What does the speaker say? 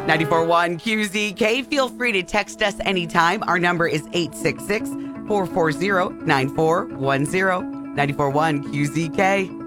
94.1 QZK. Feel free to text us anytime. Our number is 866-440-9410. 94.1 QZK.